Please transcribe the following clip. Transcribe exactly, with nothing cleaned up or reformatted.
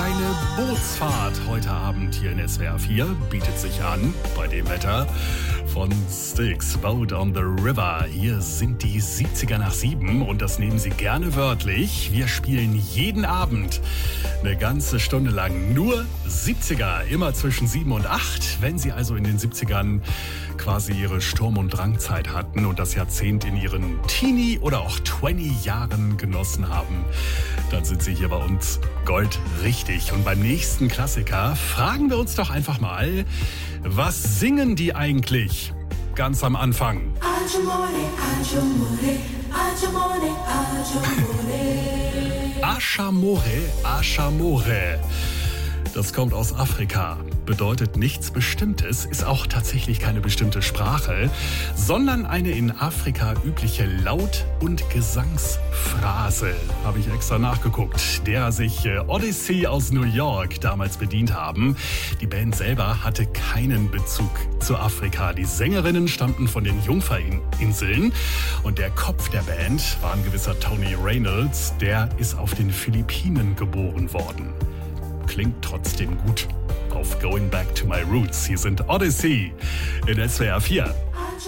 kleine Bootsfahrt heute Abend hier in S W R vier bietet sich an bei dem Wetter von Styx, Boat on the River. Hier sind die siebziger nach sieben und das nehmen Sie gerne wörtlich. Wir spielen jeden Abend eine ganze Stunde lang nur siebziger, immer zwischen sieben und acht. Wenn Sie also in den siebzigern quasi Ihre Sturm- und Drangzeit hatten und das Jahrzehnt in Ihren Teenie- oder auch Twenty-Jahren genossen haben, dann sind Sie hier bei uns goldrichtig. Und beim nächsten Klassiker fragen wir uns doch einfach mal, was singen die eigentlich ganz am Anfang? Ashamore, Ashamore. Das kommt aus Afrika, bedeutet nichts Bestimmtes, ist auch tatsächlich keine bestimmte Sprache, sondern eine in Afrika übliche Laut- und Gesangsphrase, habe ich extra nachgeguckt, derer sich Odyssey aus New York damals bedient haben. Die Band selber hatte keinen Bezug zu Afrika. Die Sängerinnen stammten von den Jungferninseln und der Kopf der Band war ein gewisser Tony Reynolds, der ist auf den Philippinen geboren worden. Klingt trotzdem gut auf Going Back to My Roots. Hier sind Odyssey in S W R vier.